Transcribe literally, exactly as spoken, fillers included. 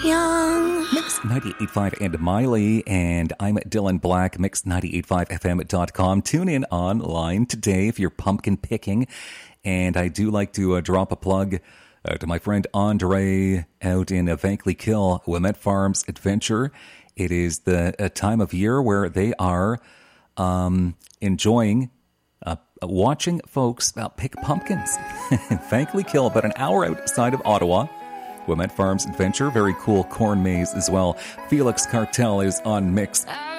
young. Mix ninety-eight point five and Miley, and I'm Dylan Black, mix ninety-eight point five F M dot com. Tune in online today if you're pumpkin picking. And I do like to uh, drop a plug uh, to my friend Andre out in uh, Vankleigh Kill, Wilmette Farms Adventure. It is the uh, time of year where they are um, enjoying uh, watching folks uh, pick pumpkins. Vankleigh Kill, about an hour outside of Ottawa. Wilmette Farms Adventure, very cool corn maze as well. Felix Cartel is on mix.